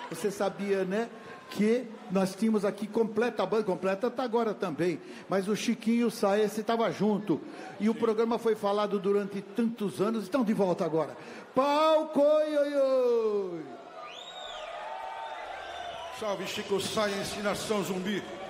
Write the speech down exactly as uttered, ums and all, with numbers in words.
Você sabia, né? Que nós tínhamos aqui completa a banda, completa tá agora também, mas o Chiquinho e o Saense estavam junto, e o programa foi falado durante tantos anos, estão de volta agora. Palco, oi, oi, oi. Salve Chico Saense, Nação Zumbi.